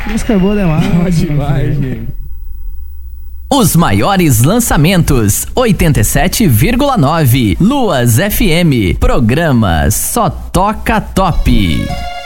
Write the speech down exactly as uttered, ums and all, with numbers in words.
Música boa demais. Boa demais, gente. Os maiores lançamentos, oitenta e sete vírgula nove. Luas F M. Programa Só Toca Top.